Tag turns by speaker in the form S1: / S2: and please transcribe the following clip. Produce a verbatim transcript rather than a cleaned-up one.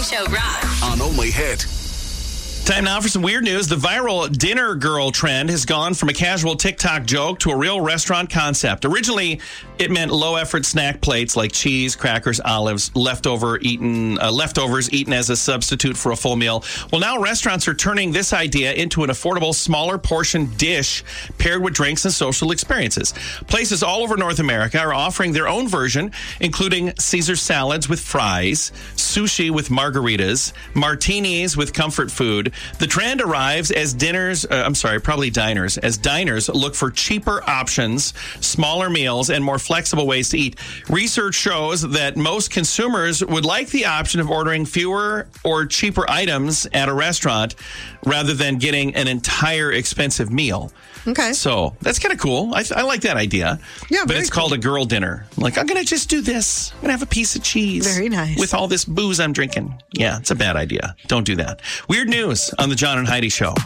S1: Morning Show Rock.
S2: On Only Hit.
S3: Time now for some weird news. The viral dinner girl trend has gone from a casual TikTok joke to a real restaurant concept. Originally, it meant low-effort snack plates like cheese, crackers, olives, leftover eaten, uh, leftovers eaten as a substitute for a full meal. Well, now restaurants are turning this idea into an affordable, smaller portion dish paired with drinks and social experiences. Places all over North America are offering their own version, including Caesar salads with fries, sushi with margaritas, martinis with comfort food. The trend arrives as dinners, uh, I'm sorry, probably diners, as diners look for cheaper options, smaller meals, and more flexible ways to eat. Research shows that most consumers would like the option of ordering fewer or cheaper items at a restaurant rather than getting an entire expensive meal.
S4: Okay.
S3: So that's kind of cool. I, I like that idea.
S4: Yeah,
S3: but it's
S4: cool.
S3: called a girl dinner. Like, I'm going to just do this. I'm going to have a piece of cheese.
S4: Very nice.
S3: With all this booze I'm drinking. Yeah, it's a bad idea. Don't do that. Weird news on the John and Heidi Show.